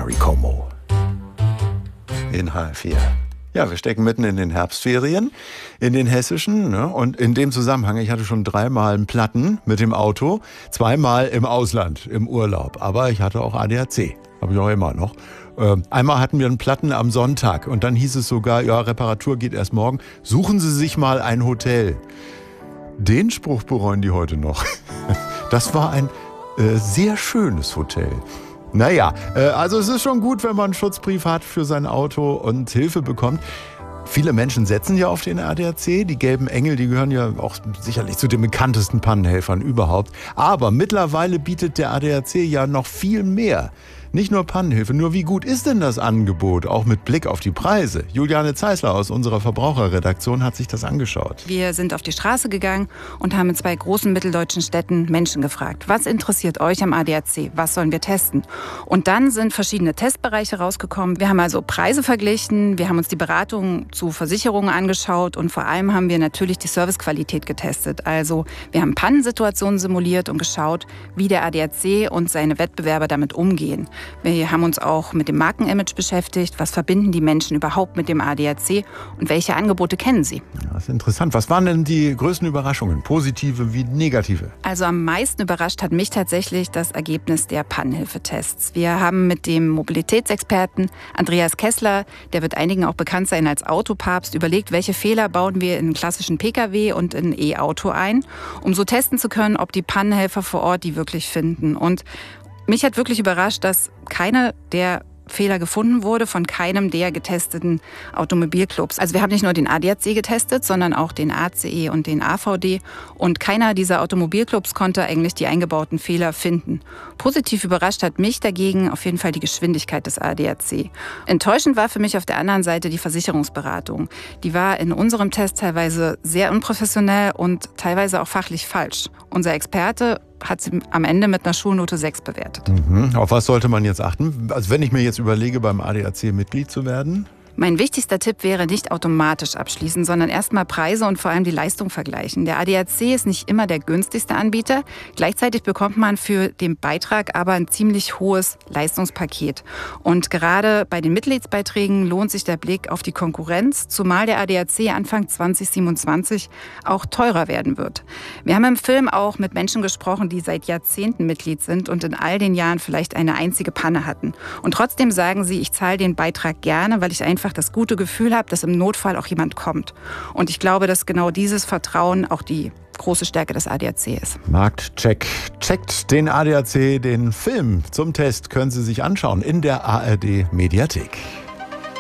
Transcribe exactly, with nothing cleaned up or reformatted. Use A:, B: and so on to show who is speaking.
A: Perry Como in H R vier. Ja, wir stecken mitten in den Herbstferien, in den hessischen. Ne? Und in dem Zusammenhang, ich hatte schon dreimal einen Platten mit dem Auto, zweimal im Ausland, im Urlaub. Aber ich hatte auch A D A C, habe ich auch immer noch. Ähm, einmal hatten wir einen Platten am Sonntag und dann hieß es sogar, ja, Reparatur geht erst morgen. Suchen Sie sich mal ein Hotel. Den Spruch bereuen die heute noch. Das war ein äh, sehr schönes Hotel. Naja, äh, also es ist schon gut, wenn man einen Schutzbrief hat für sein Auto und Hilfe bekommt. Viele Menschen setzen ja auf den A D A C. Die gelben Engel, die gehören ja auch sicherlich zu den bekanntesten Pannenhelfern überhaupt. Aber mittlerweile bietet der A D A C ja noch viel mehr. Nicht nur Pannenhilfe, nur wie gut ist denn das Angebot, auch mit Blick auf die Preise? Juliane Zeisler aus unserer Verbraucherredaktion hat sich das angeschaut.
B: Wir sind auf die Straße gegangen und haben in zwei großen mitteldeutschen Städten Menschen gefragt. Was interessiert euch am A D A C? Was sollen wir testen? Und dann sind verschiedene Testbereiche rausgekommen. Wir haben also Preise verglichen, wir haben uns die Beratung zu Versicherungen angeschaut und vor allem haben wir natürlich die Servicequalität getestet. Also wir haben Pannensituationen simuliert und geschaut, wie der A D A C und seine Wettbewerber damit umgehen. Wir haben uns auch mit dem Markenimage beschäftigt. Was verbinden die Menschen überhaupt mit dem A D A C und welche Angebote kennen sie?
A: Ja, das ist interessant. Was waren denn die größten Überraschungen, positive wie negative?
B: Also am meisten überrascht hat mich tatsächlich das Ergebnis der Pannenhilfetests. Wir haben mit dem Mobilitätsexperten Andreas Kessler, der wird einigen auch bekannt sein als Autopapst, überlegt, welche Fehler bauen wir in einen klassischen Pkw und in ein E-Auto ein, um so testen zu können, ob die Pannenhelfer vor Ort die wirklich finden. Und mich hat wirklich überrascht, dass keiner der Fehler gefunden wurde von keinem der getesteten Automobilclubs. Also wir haben nicht nur den A D A C getestet, sondern auch den A C E und den A V D. Und keiner dieser Automobilclubs konnte eigentlich die eingebauten Fehler finden. Positiv überrascht hat mich dagegen auf jeden Fall die Geschwindigkeit des A D A C. Enttäuschend war für mich auf der anderen Seite die Versicherungsberatung. Die war in unserem Test teilweise sehr unprofessionell und teilweise auch fachlich falsch. Unser Experte hat sie am Ende mit einer Schulnote sechs bewertet.
A: Mhm. Auf was sollte man jetzt achten? Also wenn ich mir jetzt überlege, beim A D A C Mitglied zu werden?
B: Mein wichtigster Tipp wäre, nicht automatisch abschließen, sondern erstmal Preise und vor allem die Leistung vergleichen. Der A D A C ist nicht immer der günstigste Anbieter. Gleichzeitig bekommt man für den Beitrag aber ein ziemlich hohes Leistungspaket. Und gerade bei den Mitgliedsbeiträgen lohnt sich der Blick auf die Konkurrenz, zumal der A D A C Anfang zwanzig siebenundzwanzig auch teurer werden wird. Wir haben im Film auch mit Menschen gesprochen, die seit Jahrzehnten Mitglied sind und in all den Jahren vielleicht eine einzige Panne hatten. Und trotzdem sagen sie, ich zahle den Beitrag gerne, weil ich einfach das gute Gefühl habe, dass im Notfall auch jemand kommt. Und ich glaube, dass genau dieses Vertrauen auch die große Stärke des A D A C ist.
A: Marktcheck. Checkt den A D A C, den Film zum Test können Sie sich anschauen in der A R D Mediathek.